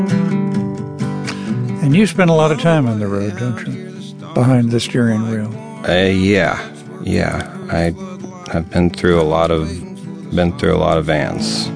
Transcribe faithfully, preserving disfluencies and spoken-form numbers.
And you spend a lot of time on the road, don't you? Behind the steering wheel. Uh, yeah, yeah. I have been through a lot of been through a lot of vans.